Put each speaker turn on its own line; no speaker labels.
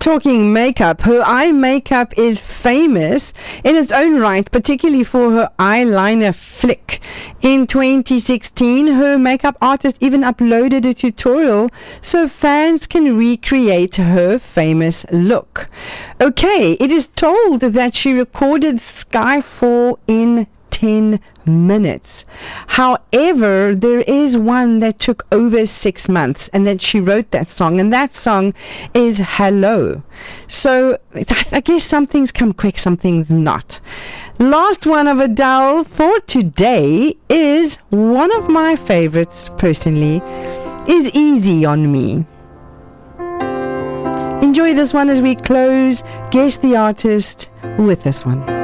Talking makeup, her eye makeup is famous in its own right, particularly for her eyeliner flick. In 2016, her makeup artist even uploaded a tutorial so fans can recreate her famous look. Okay, it is told that she recorded Skyfall in 10 minutes. However, there is one that took over 6 months, and that she wrote that song, and that song is Hello. So I guess some things come quick, some things not. Last one of Adele for today is one of my favorites personally, is Easy on Me. Enjoy this one as we close. Guess the artist with this one.